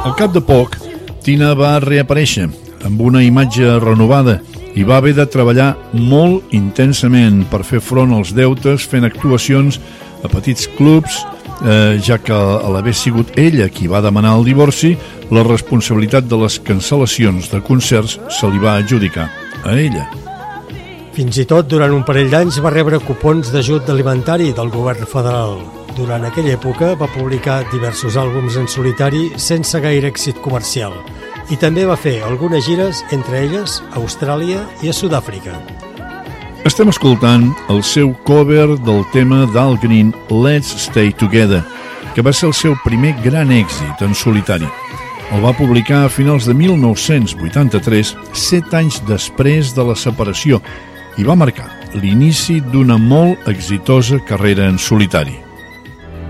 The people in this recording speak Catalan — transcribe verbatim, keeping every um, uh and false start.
Al cap de poc, Tina va reaparèixer amb una imatge renovada i va haver de treballar molt intensament per fer front als deutes fent actuacions a petits clubs, eh, ja que a l'haver sigut ella qui va demanar el divorci, la responsabilitat de les cancel·lacions de concerts se li va adjudicar a ella. Fins i tot durant un parell d'anys va rebre cupons d'ajut alimentari del govern federal. Durant aquella època va publicar diversos àlbums en solitari sense gaire èxit comercial i també va fer algunes gires, entre elles a Austràlia i a Sud-àfrica. Estem escoltant el seu cover del tema d'Al Green, Let's Stay Together, que va ser el seu primer gran èxit en solitari. El va publicar a finals de mil nou-cents vuitanta-tres, set anys després de la separació, i va marcar l'inici d'una molt exitosa carrera en solitari.